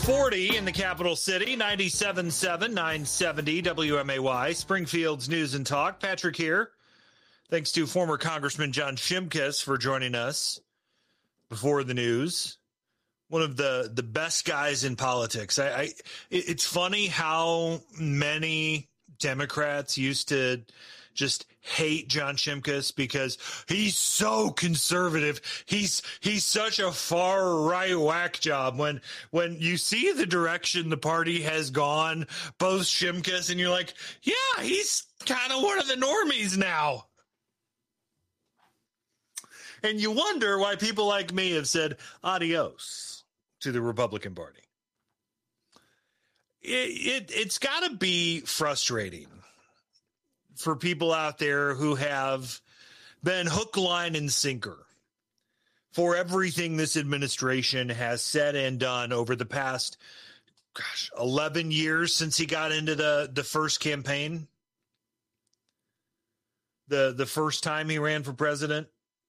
40 in the capital city, 97.7, 970 WMAY, Springfield's News and Talk. Patrick here. Thanks to former Congressman John Shimkus for joining us before the news. One of the best guys in politics. It's funny how many Democrats used to just hate John Shimkus because he's so conservative. He's such a far right whack job. When you see the direction the party has gone post Shimkus, and you're like, yeah, he's kind of one of the normies now. And you wonder why people like me have said adios to the Republican Party. It's got to be frustrating for people out there who have been hook, line, and sinker for everything this administration has said and done over the past, 11 years since he got into the first campaign, the first time he ran for president.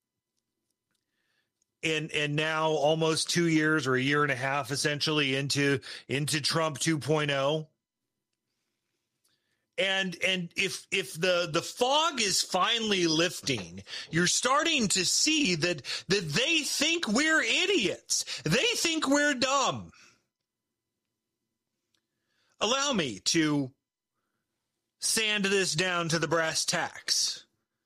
And now almost 2 years or a year and a half essentially into Trump 2.0. And if the fog is finally lifting, you're starting to see that they think we're idiots. They think we're dumb. Allow me to sand this down to the brass tacks.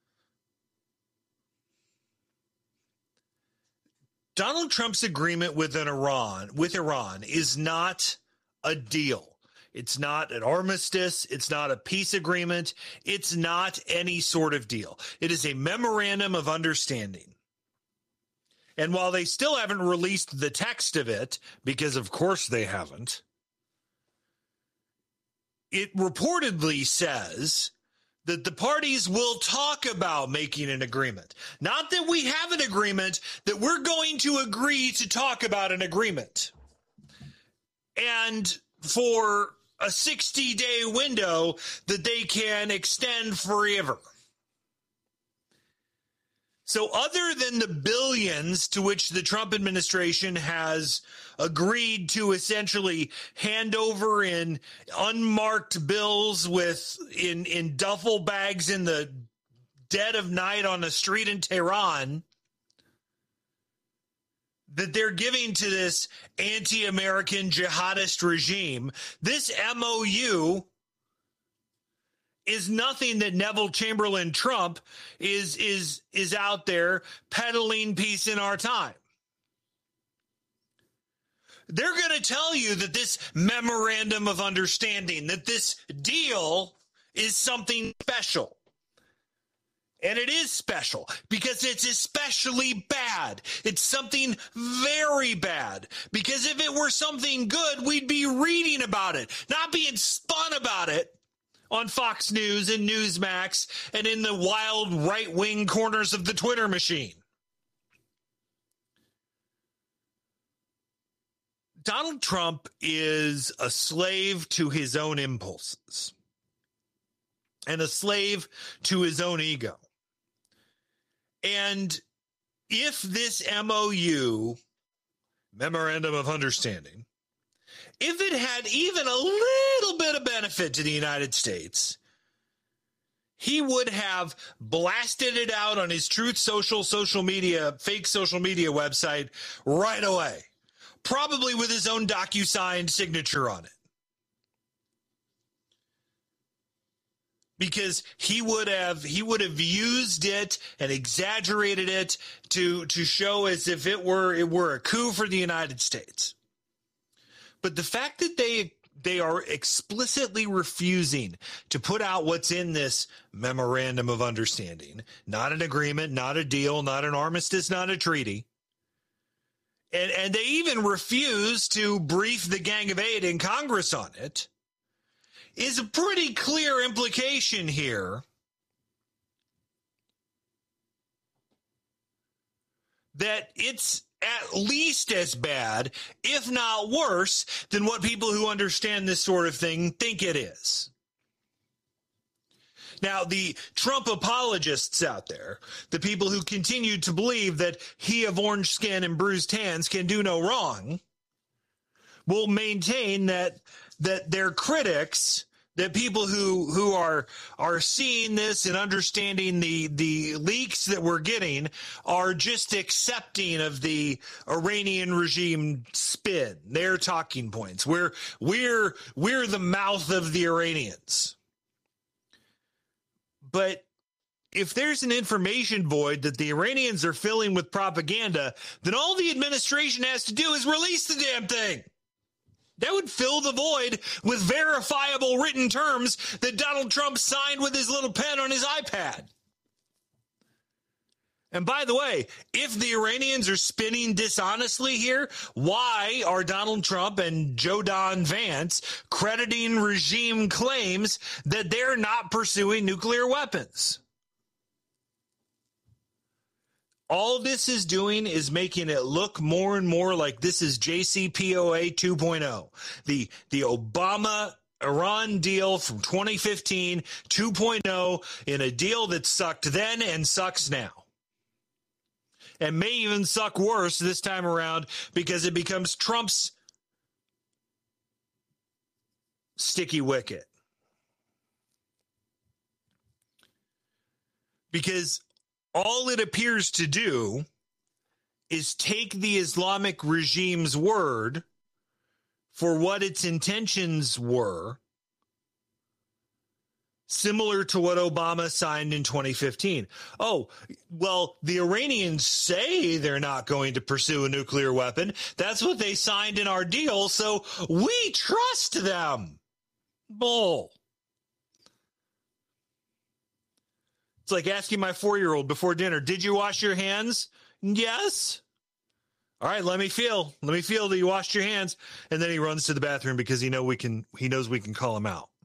Donald Trump's agreement with Iran is not a deal. It's not an armistice. It's not a peace agreement. It's not any sort of deal. It is a memorandum of understanding. And while they still haven't released the text of it, because of course they haven't, it reportedly says that the parties will talk about making an agreement. Not that we have an agreement, that we're going to agree to talk about an agreement. And for a 60-day window that they can extend forever. So other than the billions to which the Trump administration has agreed to essentially hand over in unmarked bills in duffel bags in the dead of night on a street in Tehran, that they're giving to this anti-American jihadist regime, this MOU is nothing that Neville Chamberlain Trump is out there peddling peace in our time. They're going to tell you that this memorandum of understanding, that this deal is something special. And it is special because it's especially bad. It's something very bad. Because if it were something good, we'd be reading about it, not being spun about it on Fox News and Newsmax and in the wild right-wing corners of the Twitter machine. Donald Trump is a slave to his own impulses and a slave to his own ego. And if this MOU, Memorandum of Understanding, if it had even a little bit of benefit to the United States, he would have blasted it out on his Truth Social media, fake social media website right away, probably with his own DocuSign signature on it. Because he would have used it and exaggerated it to show as if it were a coup for the United States. But the fact that they are explicitly refusing to put out what's in this memorandum of understanding, not an agreement, not a deal, not an armistice, not a treaty, and they even refuse to brief the Gang of Eight in Congress on it, is a pretty clear implication here that it's at least as bad, if not worse, than what people who understand this sort of thing think it is. Now, the Trump apologists out there, the people who continue to believe that he of orange skin and bruised hands can do no wrong, will maintain that their critics, that people who are seeing this and understanding the leaks that we're getting, are just accepting of the Iranian regime spin, their talking points. We're the mouth of the Iranians. But if there's an information void that the Iranians are filling with propaganda, then all the administration has to do is release the damn thing. That would fill the void with verifiable written terms that Donald Trump signed with his little pen on his iPad. And by the way, if the Iranians are spinning dishonestly here, why are Donald Trump and Joe Don Vance crediting regime claims that they're not pursuing nuclear weapons? All this is doing is making it look more and more like this is JCPOA 2.0, the Obama-Iran deal from 2015 2.0, in a deal that sucked then and sucks now. And may even suck worse this time around because it becomes Trump's sticky wicket. Because all it appears to do is take the Islamic regime's word for what its intentions were, similar to what Obama signed in 2015. Oh, well, the Iranians say they're not going to pursue a nuclear weapon. That's what they signed in our deal, so we trust them. Bull. It's like asking my 4-year-old before dinner, did you wash your hands? Yes. All right, let me feel that you washed your hands. And then he runs to the bathroom because he knows we can call him out.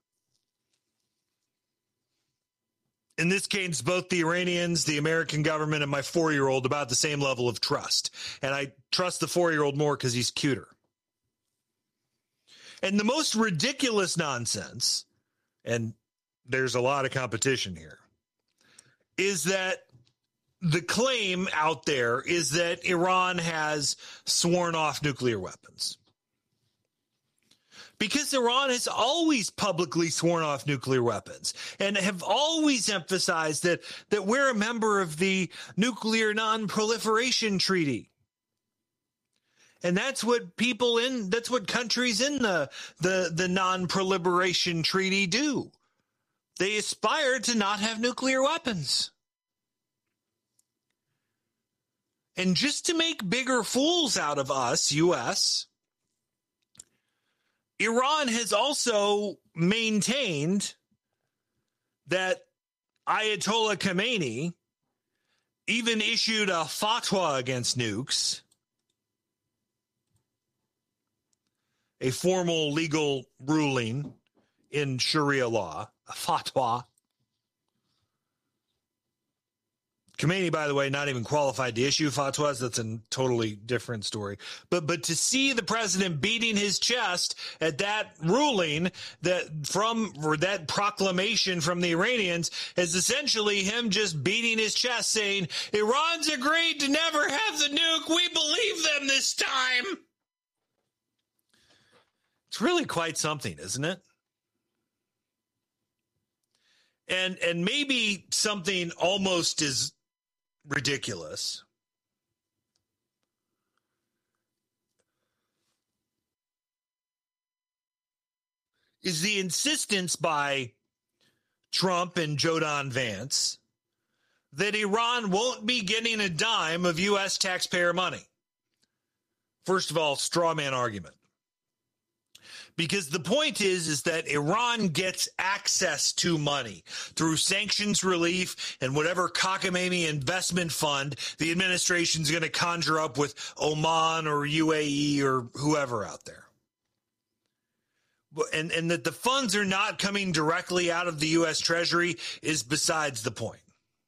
In this case, both the Iranians, the American government, and my 4-year-old about the same level of trust. And I trust the 4-year-old more because he's cuter. And the most ridiculous nonsense, and there's a lot of competition here, is that the claim out there is that Iran has sworn off nuclear weapons. Because Iran has always publicly sworn off nuclear weapons and have always emphasized that we're a member of the Nuclear Non-Proliferation Treaty. And that's what countries in the Non-Proliferation Treaty do. They aspire to not have nuclear weapons. And just to make bigger fools out of us, U.S., Iran has also maintained that Ayatollah Khamenei even issued a fatwa against nukes, a formal legal ruling in Sharia law, a fatwa. Khamenei, by the way, not even qualified to issue fatwas. That's a totally different story. But to see the president beating his chest at that ruling, that proclamation from the Iranians, is essentially him just beating his chest saying, Iran's agreed to never have the nuke. We believe them this time. It's really quite something, isn't it? And maybe something almost as ridiculous is the insistence by Trump and Joe Don Vance that Iran won't be getting a dime of U.S. taxpayer money. First of all, straw man argument. Because the point is that Iran gets access to money through sanctions relief and whatever cockamamie investment fund the administration's going to conjure up with Oman or UAE or whoever out there. And that the funds are not coming directly out of the U.S. Treasury is besides the point.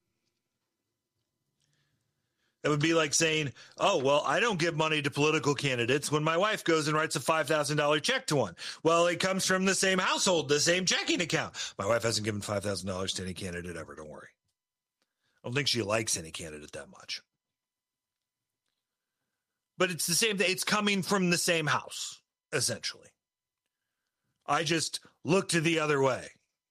It would be like saying, oh, well, I don't give money to political candidates when my wife goes and writes a $5,000 check to one. Well, it comes from the same household, the same checking account. My wife hasn't given $5,000 to any candidate ever, don't worry. I don't think she likes any candidate that much. But it's the same thing. It's coming from the same house. essentially. I just looked the other way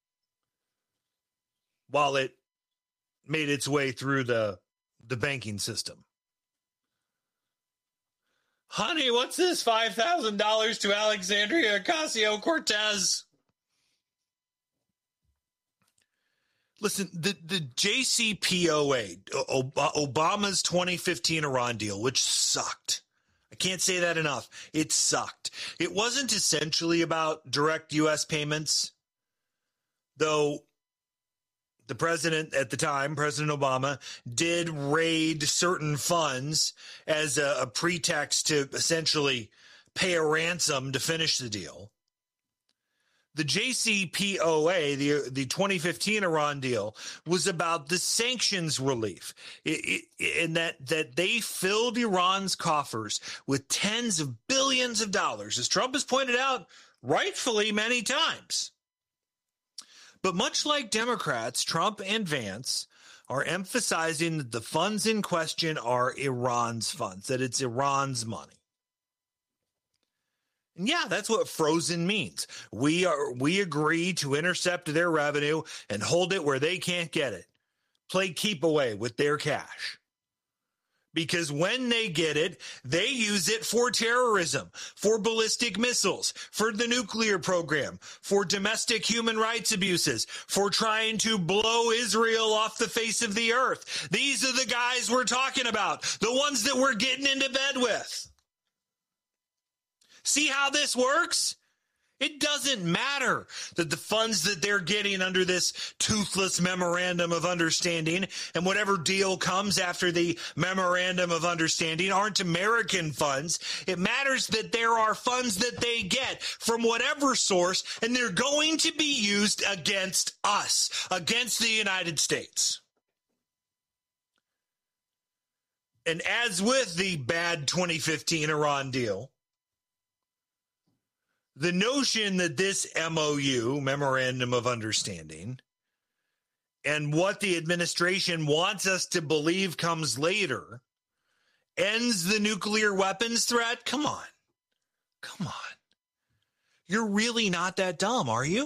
while it made its way through the banking system. Honey, what's this $5,000 to Alexandria Ocasio-Cortez? Listen, the JCPOA, Obama's 2015 Iran deal, which sucked. I can't say that enough. It sucked. It wasn't essentially about direct U.S. payments, though the president at the time, President Obama, did raid certain funds as a pretext to essentially pay a ransom to finish the deal. The JCPOA, the 2015 Iran deal, was about the sanctions relief, and that they filled Iran's coffers with tens of billions of dollars, as Trump has pointed out rightfully many times. But much like Democrats, Trump and Vance are emphasizing that the funds in question are Iran's funds, that it's Iran's money. And yeah, that's what frozen means. We agree to intercept their revenue and hold it where they can't get it. Play keep away with their cash. Because when they get it, they use it for terrorism, for ballistic missiles, for the nuclear program, for domestic human rights abuses, for trying to blow Israel off the face of the earth. These are the guys we're talking about, the ones that we're getting into bed with. See how this works? It doesn't matter that the funds that they're getting under this toothless memorandum of understanding and whatever deal comes after the memorandum of understanding aren't American funds. It matters that there are funds that they get from whatever source, and they're going to be used against us, against the United States. And as with the bad 2015 Iran deal, the notion that this MOU, Memorandum of Understanding, and what the administration wants us to believe comes later, ends the nuclear weapons threat? Come on. Come on. You're really not that dumb, are you?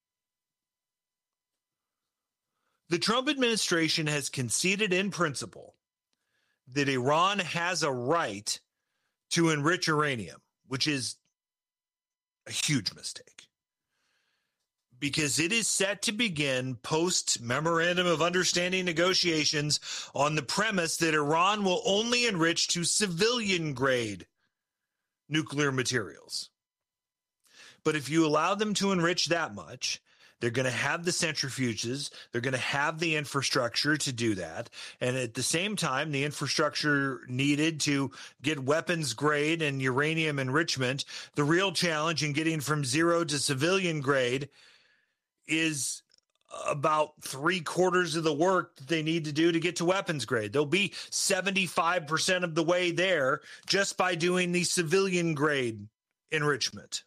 The Trump administration has conceded in principle that Iran has a right to enrich uranium, which is a huge mistake, because it is set to begin post-memorandum of understanding negotiations on the premise that Iran will only enrich to civilian-grade nuclear materials. But if you allow them to enrich that much, they're going to have the centrifuges, they're going to have the infrastructure to do that, and at the same time, the infrastructure needed to get weapons grade and uranium enrichment. The real challenge in getting from zero to civilian grade is about 3/4 of the work that they need to do to get to weapons grade. They'll be 75% of the way there just by doing the civilian grade enrichment.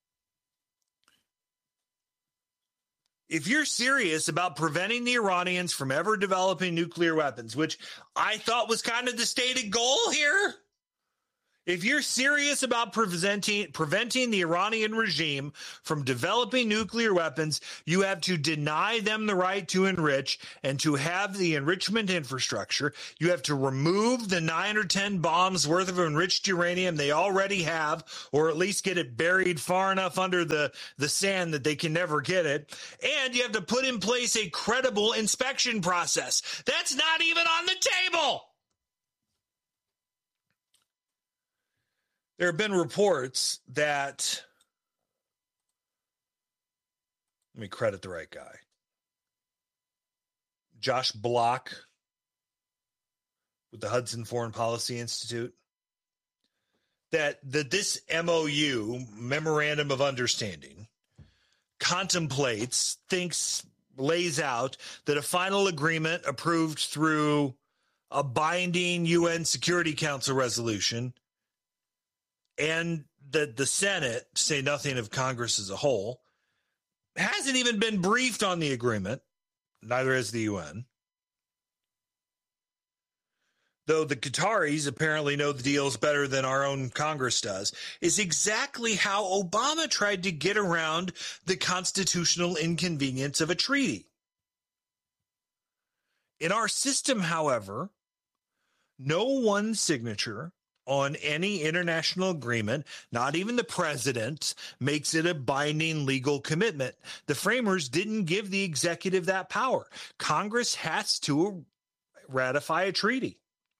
If you're serious about preventing the Iranians from ever developing nuclear weapons, which I thought was kind of the stated goal here, if you're serious about preventing the Iranian regime from developing nuclear weapons, you have to deny them the right to enrich and to have the enrichment infrastructure. You have to remove the 9 or 10 bombs worth of enriched uranium they already have, or at least get it buried far enough under the sand that they can never get it. And you have to put in place a credible inspection process. That's not even on the table. There have been reports that, let me credit the right guy, Josh Block with the Hudson Foreign Policy Institute, that this MOU, Memorandum of Understanding, contemplates, lays out that a final agreement approved through a binding UN Security Council resolution, and that the Senate, to say nothing of Congress as a whole, hasn't even been briefed on the agreement, neither has the UN, though the Qataris apparently know the deals better than our own Congress does, is exactly how Obama tried to get around the constitutional inconvenience of a treaty. In our system, however, no one signature on any international agreement, not even the president, makes it a binding legal commitment. The framers didn't give the executive that power. Congress has to ratify a treaty.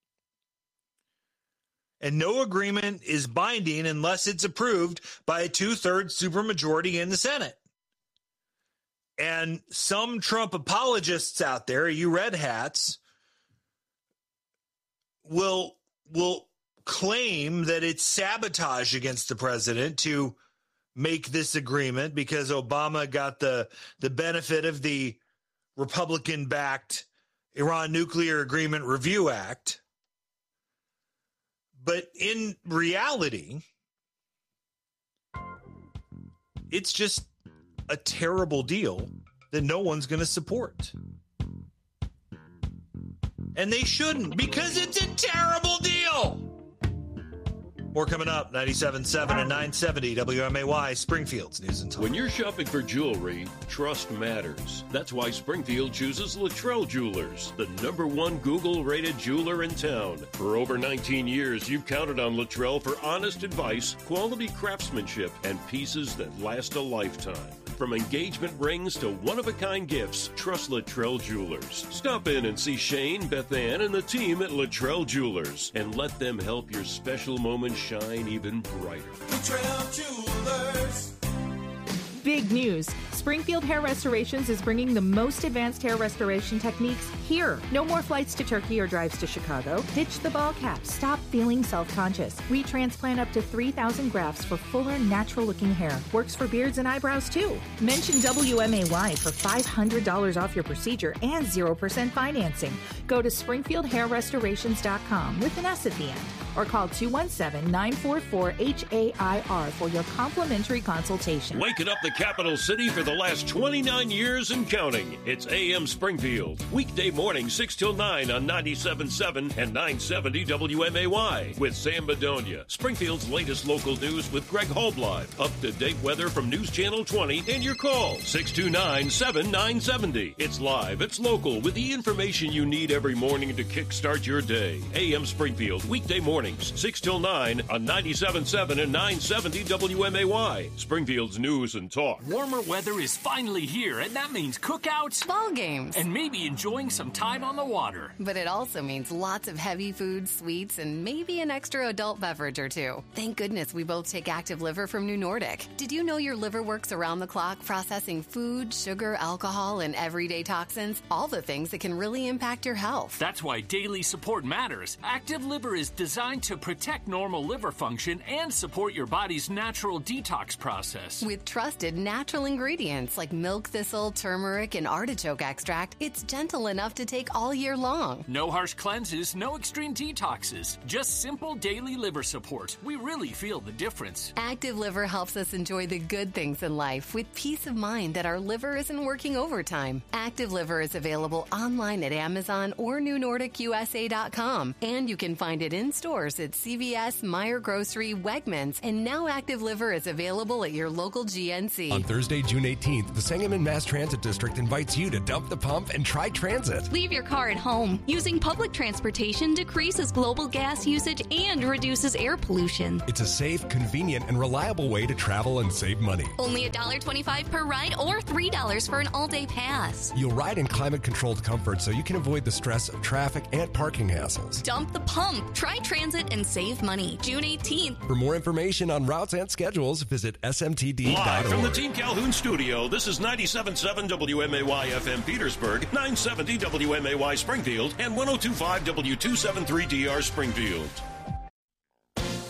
And no agreement is binding unless it's approved by a 2/3 supermajority in the Senate. And some Trump apologists out there, you red hats, will claim that it's sabotage against the president to make this agreement because Obama got the benefit of the Republican-backed Iran Nuclear Agreement Review Act. But in reality, it's just a terrible deal that no one's going to support. And they shouldn't, because it's a terrible deal. More coming up, 97.7 and 970 WMAY, Springfield's News and Talk. When you're shopping for jewelry, trust matters. That's why Springfield chooses Luttrell Jewelers, the #1 Google-rated jeweler in town. For over 19 years, you've counted on Luttrell for honest advice, quality craftsmanship, and pieces that last a lifetime. From engagement rings to one-of-a-kind gifts, trust Luttrell Jewelers. Stop in and see Shane, Beth Ann, and the team at Luttrell Jewelers, and let them help your special moments shine even brighter. Luttrell Jewelers. Big news. Springfield Hair Restorations is bringing the most advanced hair restoration techniques here. No more flights to Turkey or drives to Chicago. Ditch the ball cap. Stop feeling self-conscious. We transplant up to 3,000 grafts for fuller, natural-looking hair. Works for beards and eyebrows, too. Mention WMAY for $500 off your procedure and 0% financing. Go to SpringfieldHairRestorations.com with an S at the end. Or call 217-944-HAIR for your complimentary consultation. Waking up the capital city for the last 29 years and counting. It's AM Springfield. Weekday morning 6 till 9 on 97.7 and 970 WMAY. With Sam Bedonia. Springfield's latest local news with Greg Holbline. Up-to-date weather from News Channel 20 and your call. 629-7970. It's live. It's local with the information you need every morning to kickstart your day. AM Springfield. Weekday mornings 6 till 9 on 97.7 and 970 WMAY. Springfield's News and Talk. Warmer weather is finally here, and that means cookouts, ball games, and maybe enjoying some time on the water. But it also means lots of heavy food, sweets, and maybe an extra adult beverage or two. Thank goodness we both take Active Liver from New Nordic. Did you know your liver works around the clock processing food, sugar, alcohol, and everyday toxins? All the things that can really impact your health. That's why daily support matters. Active Liver is designed to protect normal liver function and support your body's natural detox process. With trusted natural ingredients like milk thistle, turmeric, and artichoke extract, it's gentle enough to take all year long. No harsh cleanses, no extreme detoxes, just simple daily liver support. We really feel the difference. Active Liver helps us enjoy the good things in life with peace of mind that our liver isn't working overtime. Active Liver is available online at Amazon or NewNordicUSA.com, and you can find it in stores at CVS, Meijer Grocery, Wegmans, and now Active Liver is available at your local GNC. On Thursday, June 18th, the Sangamon Mass Transit District invites you to dump the pump and try transit. Leave your car at home. Using public transportation decreases global gas usage and reduces air pollution. It's a safe, convenient, and reliable way to travel and save money. Only $1.25 per ride or $3 for an all-day pass. You'll ride in climate-controlled comfort so you can avoid the stress of traffic and parking hassles. Dump the pump. Try transit and save money. June 18th. For more information on routes and schedules, visit smtd.org. Live from the Team Calhoun studio, this is 97.7 WMAY FM Petersburg, 970 WMAY Springfield, and 102.5 W273DR Springfield.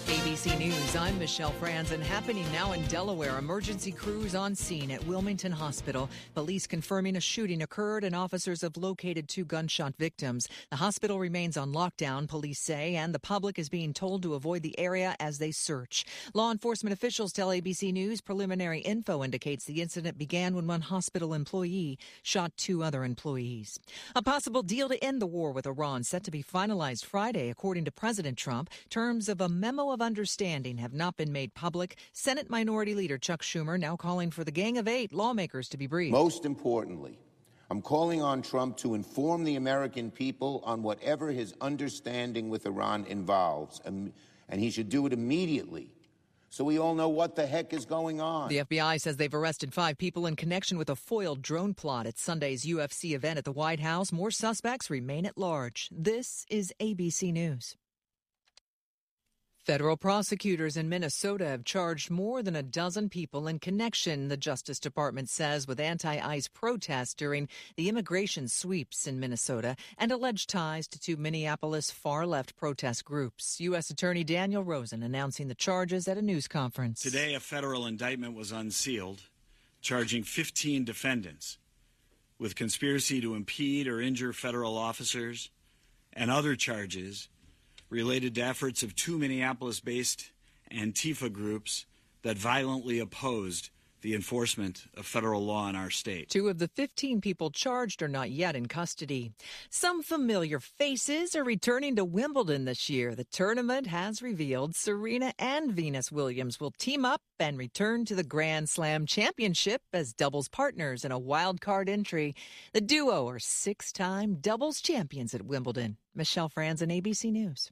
ABC News, I'm Michelle Franzen. Happening now in Delaware, emergency crews on scene at Wilmington Hospital. Police confirming a shooting occurred and officers have located 2 gunshot victims. The hospital remains on lockdown, police say, and the public is being told to avoid the area as they search. Law enforcement officials tell ABC News preliminary info indicates the incident began when one hospital employee shot 2 other employees. A possible deal to end the war with Iran set to be finalized Friday, according to President Trump. Terms of a memo of understanding have not been made public. Senate Minority Leader Chuck Schumer now calling for the Gang of 8 lawmakers to be briefed. Most importantly, I'm calling on Trump to inform the American people on whatever his understanding with Iran involves, and he should do it immediately, so we all know what the heck is going on. The FBI says they've arrested 5 people in connection with a foiled drone plot at Sunday's UFC event at the White House. More suspects remain at large. This is ABC News. Federal prosecutors in Minnesota have charged more than a dozen people in connection, the Justice Department says, with anti-ICE protests during the immigration sweeps in Minnesota and alleged ties to 2 Minneapolis far-left protest groups. U.S. Attorney Daniel Rosen announcing the charges at a news conference. Today, a federal indictment was unsealed, charging 15 defendants with conspiracy to impede or injure federal officers and other charges related to efforts of 2 Minneapolis-based Antifa groups that violently opposed the enforcement of federal law in our state. 2 of the 15 people charged are not yet in custody. Some familiar faces are returning to Wimbledon this year. The tournament has revealed Serena and Venus Williams will team up and return to the Grand Slam Championship as doubles partners in a wild card entry. The duo are 6-time doubles champions at Wimbledon. Michelle Franzen, ABC News.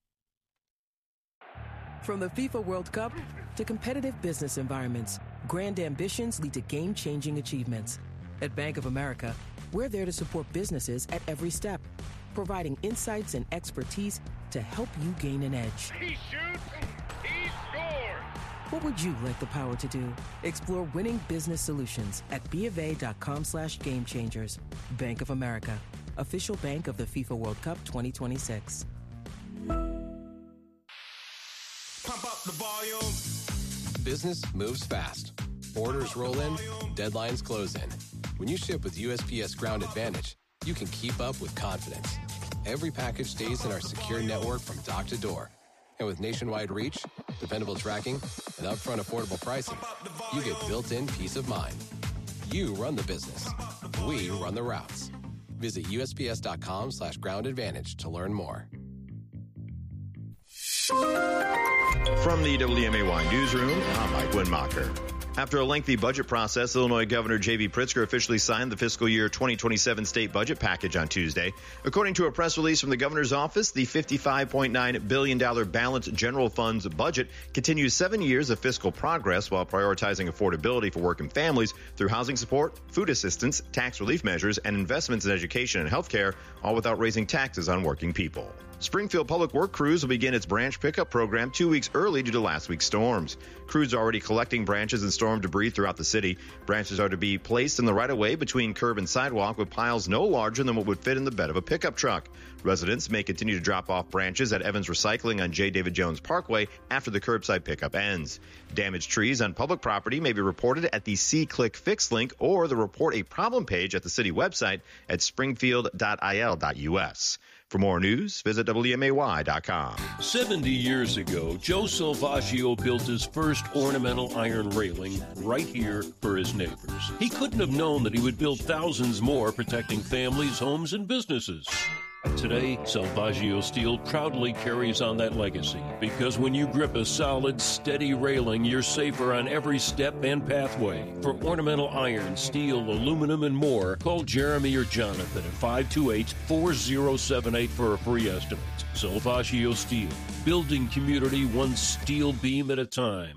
From the FIFA World Cup to competitive business environments, grand ambitions lead to game-changing achievements. At Bank of America, we're there to support businesses at every step, providing insights and expertise to help you gain an edge. He shoots, he scores! What would you like the power to do? Explore winning business solutions at BofA.com/gamechangers. Bank of America, official bank of the FIFA World Cup 2026. Pump up the volume. Business moves fast. Orders roll in, deadlines close in. When you ship with USPS Ground Advantage, you can keep up with confidence. Every package stays in our secure network from dock to door. And with nationwide reach, dependable tracking, and upfront affordable pricing, you get built-in peace of mind. You run the business. We run the routes. Visit USPS.com/Ground Advantage to learn more. From the WMAY newsroom, I'm Mike Winmacher. After a lengthy budget process, Illinois Governor J.B. Pritzker officially signed the fiscal year 2027 state budget package on Tuesday. According to a press release from the governor's office, the $55.9 billion balanced general funds budget continues 7 years of fiscal progress while prioritizing affordability for working families through housing support, food assistance, tax relief measures, and investments in education and health care, all without raising taxes on working people. Springfield Public Work Crews will begin its branch pickup program 2 weeks early due to last week's storms. Crews are already collecting branches and storm debris throughout the city. Branches are to be placed in the right-of-way between curb and sidewalk with piles no larger than what would fit in the bed of a pickup truck. Residents may continue to drop off branches at Evans Recycling on J. David Jones Parkway after the curbside pickup ends. Damaged trees on public property may be reported at the See Click Fix link or the Report a Problem page at the city website at springfield.il.us. For more news, visit WMAY.com. 70 years ago, Joe Salvaggio built his first ornamental iron railing right here for his neighbors. He couldn't have known that he would build thousands more, protecting families, homes, and businesses. Today, Salvaggio Steel proudly carries on that legacy, because when you grip a solid, steady railing, you're safer on every step and pathway. For ornamental iron, steel, aluminum, and more, call Jeremy or Jonathan at 528-4078 for a free estimate. Salvaggio Steel, building community one steel beam at a time.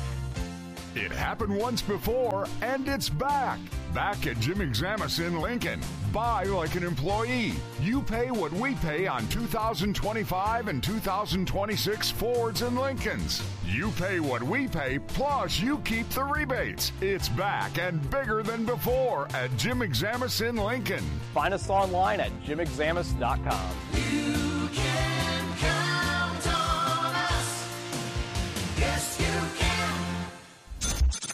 It happened once before, and it's back. Back at Jim Examus in Lincoln. Buy like an employee. You pay what we pay on 2025 and 2026 Fords and Lincolns. You pay what we pay, plus you keep the rebates. It's back and bigger than before at Jim Examus in Lincoln. Find us online at jimexamus.com. You can count on us.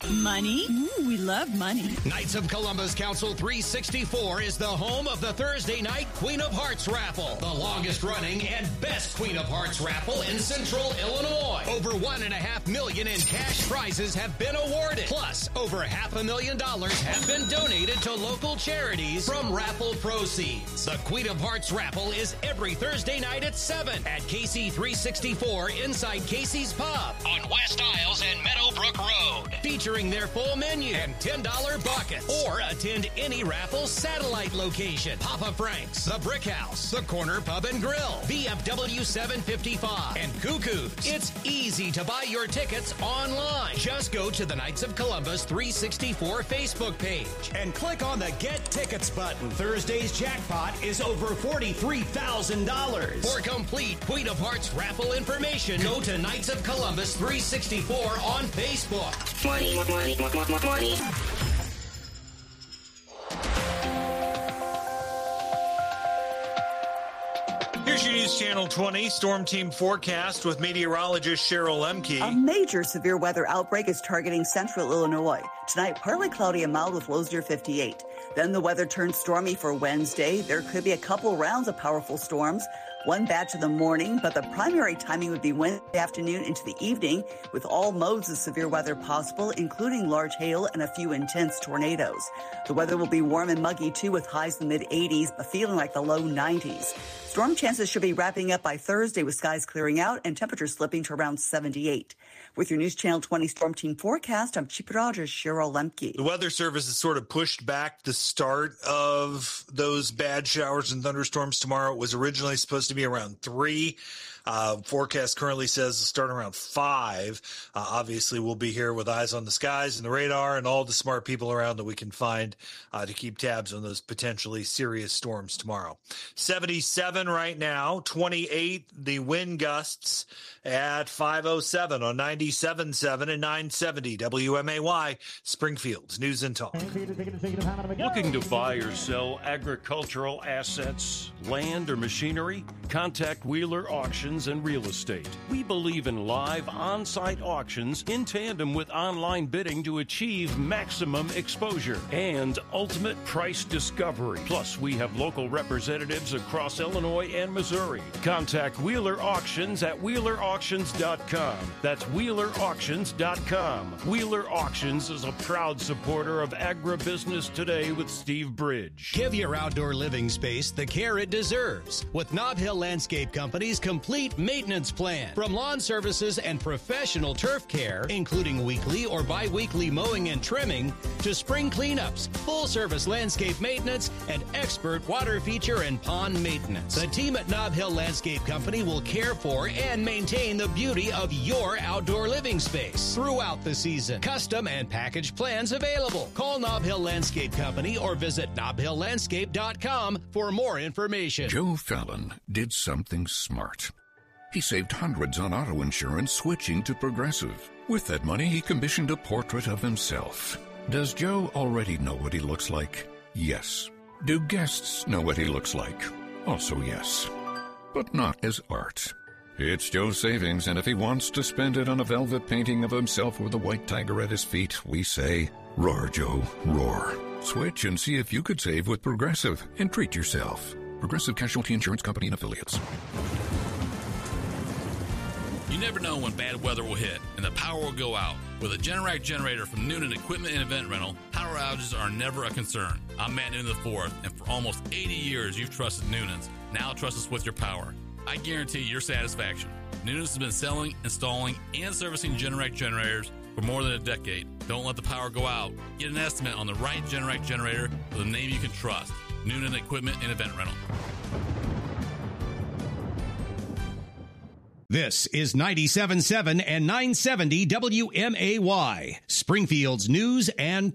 Money? Ooh, we love money. Knights of Columbus Council 364 is the home of the Thursday night Queen of Hearts raffle, the longest running and best Queen of Hearts raffle in Central Illinois. Over $1.5 million in cash prizes have been awarded. Plus, over $500,000 have been donated to local charities from raffle proceeds. The Queen of Hearts raffle is every Thursday night at 7 at KC 364 inside Casey's Pub on West Isles and Meadowbrook Road. Featuring their full menu and $10 buckets. Or attend any raffle satellite location. Papa Frank's, the Brick House, the Corner Pub and Grill, VFW 755, and Cuckoo's. It's easy to buy your tickets online. Just go to the Knights of Columbus 364 Facebook page and click on the Get Tickets button. Thursday's jackpot is over $43,000. For complete Queen of Hearts raffle information, go to Knights of Columbus 364 on Facebook. Money. Here's your News Channel 20 Storm Team forecast with meteorologist Cheryl Lemke. A major severe weather outbreak is targeting central Illinois. Tonight, partly cloudy and mild with lows near 58. Then the weather turns stormy for Wednesday. There could be a couple rounds of powerful storms. One batch in the morning, but the primary timing would be Wednesday afternoon into the evening, with all modes of severe weather possible, including large hail and a few intense tornadoes. The weather will be warm and muggy, too, with highs in the mid-80s, but feeling like the low 90s. Storm chances should be wrapping up by Thursday, with skies clearing out and temperatures slipping to around 78. With your News Channel 20 Storm Team forecast, I'm Chief Meteorologist Cheryl Lemke. The Weather Service has sort of pushed back the start of those bad showers and thunderstorms tomorrow. It was originally supposed to be around 3. Forecast currently says it'll start around 5. Obviously, we'll be here with eyes on the skies and the radar and all the smart people around that we can find to keep tabs on those potentially serious storms tomorrow. 77 right now, 28 the wind gusts at 5:07 on 97.7 and 970 WMAY, Springfield's News and Talk. Looking to buy or sell agricultural assets, land, or machinery? Contact Wheeler Auctions and Real Estate. We believe in live on-site auctions in tandem with online bidding to achieve maximum exposure and ultimate price discovery. Plus, we have local representatives across Illinois and Missouri. Contact Wheeler Auctions at WheelerAuctions.com. That's WheelerAuctions.com. Wheeler Auctions is a proud supporter of Agribusiness Today with Steve Bridge. Give your outdoor living space the care it deserves with Nob Hill Landscape Company's complete maintenance plan. From lawn services and professional turf care, including weekly or bi-weekly mowing and trimming, to spring cleanups, full-service landscape maintenance, and expert water feature and pond maintenance. The team at Nob Hill Landscape Company will care for and maintain the beauty of your outdoor living space throughout the season. Custom and package plans available. Call Nob Hill Landscape Company or visit nobhilllandscape.com for more information. Joe Fallon did something smart. He saved hundreds on auto insurance switching to Progressive. With that money, he commissioned a portrait of himself. Does Joe already know what he looks like? Yes. Do guests know what he looks like? Also yes. But not as art. It's Joe's savings, and if he wants to spend it on a velvet painting of himself with a white tiger at his feet, we say, roar, Joe, roar. Switch and see if you could save with Progressive and treat yourself. Progressive Casualty Insurance Company and Affiliates. You never know when bad weather will hit and the power will go out. With a Generac generator from Noonan Equipment and Event Rental, power outages are never a concern. I'm Matt Noonan IV, and for almost 80 years you've trusted Noonan's. Now trust us with your power. I guarantee your satisfaction. Noonan's has been selling, installing, and servicing Generac generators for more than a decade. Don't let the power go out. Get an estimate on the right Generac generator with a name you can trust. Noonan Equipment and Event Rental. This is 97.7 and 970 WMAY, Springfield's News and